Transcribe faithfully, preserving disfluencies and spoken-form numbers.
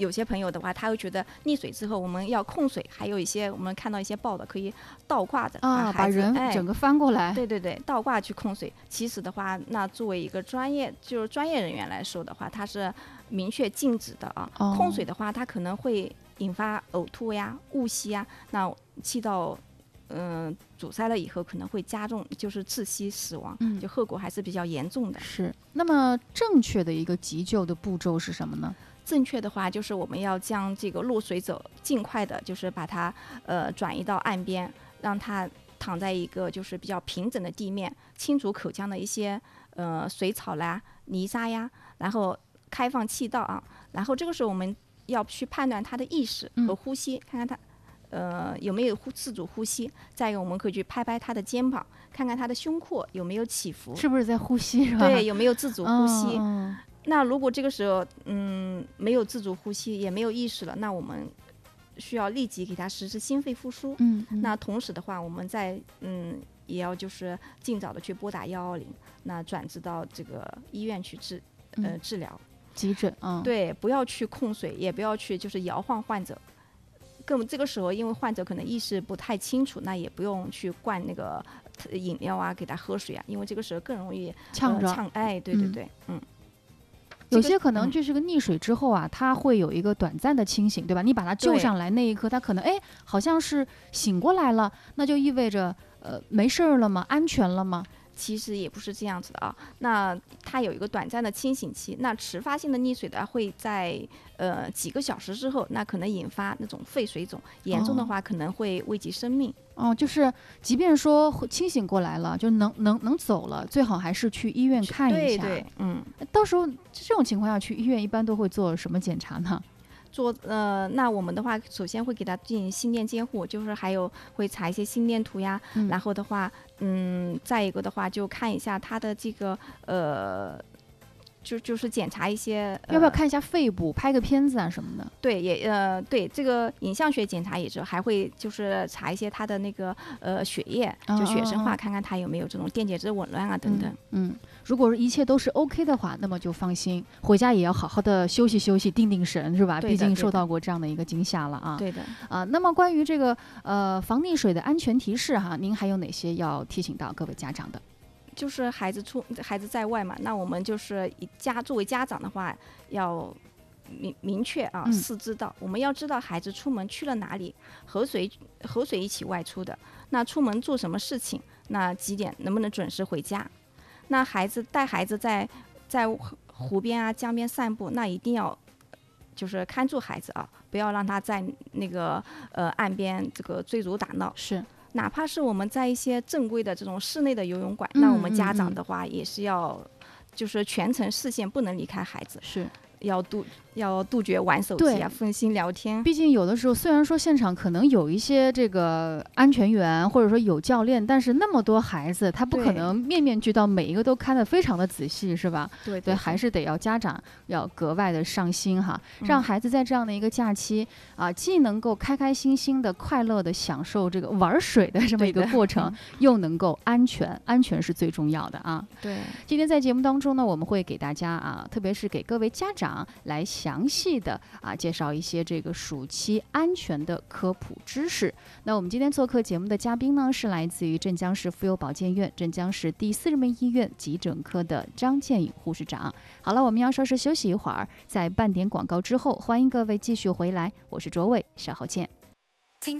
有些朋友的话，他会觉得溺水之后我们要控水，还有一些我们看到一些报道可以倒挂着啊，把人整个翻过来、哎、 对对对，倒挂去控水。其实的话，那作为一个专业就是专业人员来说的话，它是明确禁止的啊。 哦、 控水的话，它可能会引发呕吐呀、误吸呀，那气道嗯、呃、阻塞了以后可能会加重，就是窒息死亡、嗯，就后果还是比较严重的。 是。那么正确的一个急救的步骤是什么呢？ 正确的话就是我们要将这个落水者尽快的，就是把它呃转移到岸边，让它躺在一个就是比较平整的地面，清除口腔的一些呃水草啦、泥沙呀，然后开放气道啊，然后这个时候我们要去判断他的意识和呼吸，嗯、看看他呃有没有呼自主呼吸。再一个，我们可以去拍拍他的肩膀，看看他的胸廓有没有起伏， 是不是在呼吸是吧？ 对，有没有自主呼吸。 嗯、 那如果这个时候嗯没有自主呼吸，也没有意识了，那我们需要立即给他实施心肺复苏。 嗯，嗯那同时的话，我们在嗯也要就是尽早的去拨打幺幺零，那转至到这个医院去治呃治疗。 急诊啊、嗯， 对，不要去控水，也不要去就是摇晃患者。更这个时候，因为患者可能意识不太清楚，那也不用去灌那个饮料啊，给他喝水啊，因为这个时候更容易呛着。 呃、呛，哎，对对对，嗯。嗯有些可能就是个溺水之后啊，他、嗯、会有一个短暂的清醒，对吧？你把他救上来那一刻，他可能哎，好像是醒过来了，那就意味着呃没事了吗？安全了吗？ 其实也不是这样子的啊。那他有一个短暂的清醒期，那迟发性的溺水的会在呃几个小时之后，那可能引发那种肺水肿，严重的话可能会危及生命。 哦，就是即便说清醒过来了，就能能能走了，最好还是去医院看一下。 对对，嗯。 到时候这种情况下去医院，一般都会做什么检查呢？ 做呃，那我们的话，首先会给他进行心电监护，就是还有会查一些心电图呀， 嗯、 然后的话，嗯，再一个的话就看一下他的这个呃，就就是检查一些、 呃，要不要看一下肺部，拍个片子啊什么的？ 对，也呃，对这个影像学检查也是，还会就是查一些他的那个呃血液，就血生化，哦哦哦看看他有没有这种电解质紊乱啊等等。 嗯。嗯，如果一切都是 OK 的话，那么就放心，回家也要好好的休息休息，定定神，是吧？毕竟受到过这样的一个惊吓了啊。 对的。 啊，那么关于这个呃防溺水的安全提示哈，您还有哪些要提醒到各位家长的？ 就是孩子出孩子在外嘛，那我们就是以家作为家长的话，要明明确啊， 嗯、 是知道我们要知道孩子出门去了哪里，和谁和谁一起外出的，那出门做什么事情，那几点能不能准时回家。那孩子带孩子在在湖边啊江边散步，那一定要就是看住孩子啊，不要让他在那个呃岸边这个追逐打闹。 是， 哪怕是我们在一些正规的这种室内的游泳馆，嗯、那我们家长的话也是要就是全程视线不能离开孩子。 是。 要杜要杜绝玩手机啊，分心聊天。 毕竟有的时候，虽然说现场可能有一些这个安全员，或者说有教练，但是那么多孩子，他不可能面面俱到，每一个都看得非常的仔细，是吧？ 对 对, 对，还是得要家长要格外的上心哈，让孩子在这样的一个假期、嗯、啊，既能够开开心心的、快乐的享受这个玩水的这么一个过程，又能够安全，安全是最重要的啊。 对， 今天在节目当中呢，我们会给大家啊，特别是给各位家长。来详细的啊介绍一些这个暑期安全的科普知识。那我们今天做客节目的嘉宾呢，是来自于镇江市妇幼保健院镇江市第四人民医院急诊科的张建颖护士长。好了，我们要稍事休息一会儿，在半点广告之后，欢迎各位继续回来，我是卓伟，稍后见。